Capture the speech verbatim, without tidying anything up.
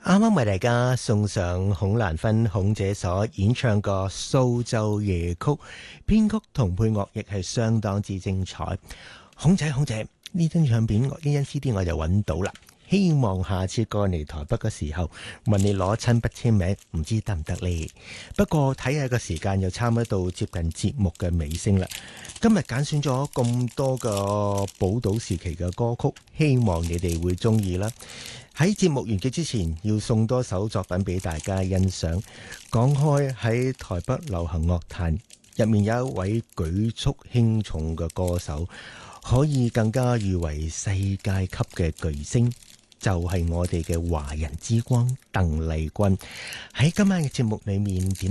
啱啱為大家送上孔蘭芬孔姐所演唱個蘇州夜曲，編曲同配樂亦係相當之精彩。孔姐孔姐，呢張唱片呢張 C D 我就揾到啦，希望下次過嚟台北嘅時候問你攞親筆簽名，唔知得唔得呢？不過睇下個時間又差唔多到接近節目嘅尾聲啦。今日揀選咗咁多個寶島時期嘅歌曲，希望你哋會中意啦。喺節目完結之前，要送多首作品俾大家欣賞。講開喺台北流行樂壇入面有一位舉足輕重嘅歌手，可以更加譽為世界級嘅巨星，就係我哋嘅華人之光鄧麗君。喺今晚嘅節目裏面點